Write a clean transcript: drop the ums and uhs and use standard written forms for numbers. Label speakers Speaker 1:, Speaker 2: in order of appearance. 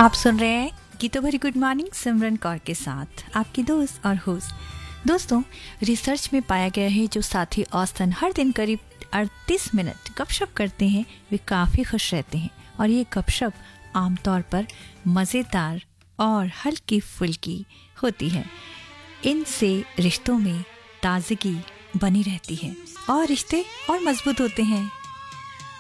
Speaker 1: आप सुन रहे हैं गीतों भरी गुड मॉर्निंग सिमरन कौर के साथ, आपकी दोस्त और होस्ट। दोस्तों, रिसर्च में पाया गया है जो साथी औसतन हर दिन करीब 38 मिनट गपशप करते हैं वे काफ़ी खुश रहते हैं। और ये गपशप आमतौर पर मज़ेदार और हल्की फुल्की होती है। इनसे रिश्तों में ताजगी बनी रहती है और रिश्ते और मजबूत होते हैं।